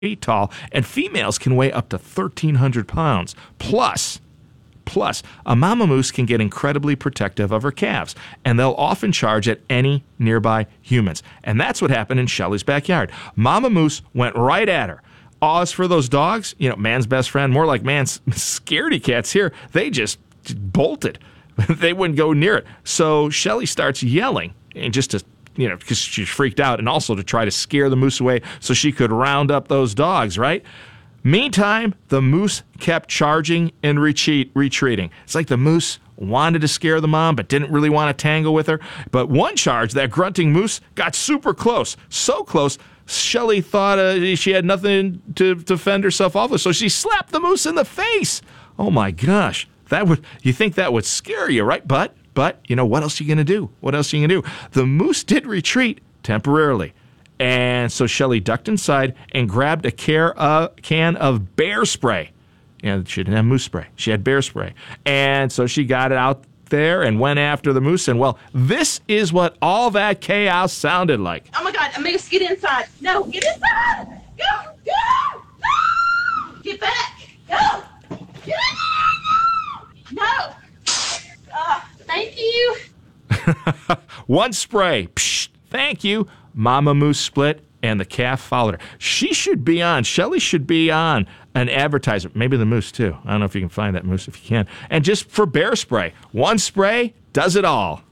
feet tall, and females can weigh up to 1,300 pounds. Plus, a mama moose can get incredibly protective of her calves, and they'll often charge at any nearby humans. And that's what happened in Shelly's backyard. Mama moose went right at her. As for those dogs, man's best friend, more like man's scaredy cats here, they just bolted. They wouldn't go near it. So Shelly starts yelling, and just to, because she's freaked out, and also to try to scare the moose away so she could round up those dogs, right? Meantime, the moose kept charging and retreating. It's like the moose wanted to scare the mom, but didn't really want to tangle with her. But one charge, that grunting moose, got super close. So close, Shelly thought she had nothing to fend herself off with, so she slapped the moose in the face. Oh my gosh. You think that would scare you, right? But what else are you going to do? What else are you going to do? The moose did retreat temporarily. And so Shelly ducked inside and grabbed a can of bear spray. She didn't have moose spray. She had bear spray. And so she got it out there and went after the moose. And, well, this is what all that chaos sounded like. Oh, my God. Amigas, get inside. No, get inside. Go. No. Get back. Go. Get in. No. Thank you. One spray. Psh, thank you. Mama moose split, and the calf followed her. Shelly should be on an advertisement. Maybe the moose, too. I don't know if you can find that moose if you can. And just for bear spray. One spray does it all.